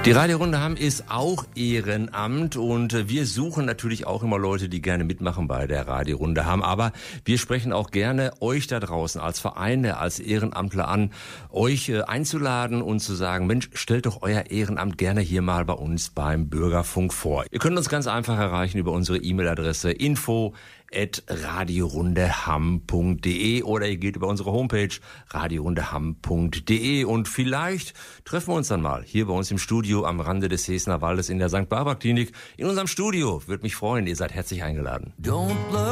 Die Radiorunde Hamm ist auch Ehrenamt und wir suchen natürlich auch immer Leute, die gerne mitmachen bei der Radiorunde Hamm. Aber wir sprechen auch gerne euch da draußen als Vereine, als Ehrenamtler an, euch einzuladen und zu sagen, Mensch, stellt doch euer Ehrenamt gerne hier mal bei uns beim Bürgerfunk vor. Ihr könnt uns ganz einfach erreichen über unsere E-Mail-Adresse info@radiorundehamm.de oder ihr geht über unsere Homepage radiorundehamm.de und vielleicht treffen wir uns dann mal hier bei uns im Studio am Rande des Seesner Waldes in der St. Barbara Klinik. In unserem Studio. Würde mich freuen, ihr seid herzlich eingeladen.